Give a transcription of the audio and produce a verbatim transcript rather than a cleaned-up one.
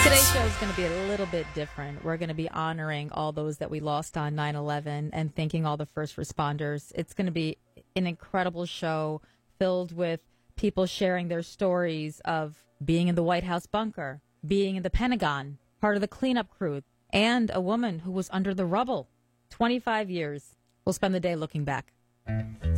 Today's show is going to be a little bit different. We're going to be honoring all those that we lost on nine eleven and thanking all the first responders. It's going to be an incredible show filled with people sharing their stories of being in the White House bunker, being in the Pentagon, part of the cleanup crew, and a woman who was under the rubble. twenty-five years. We'll spend the day looking back.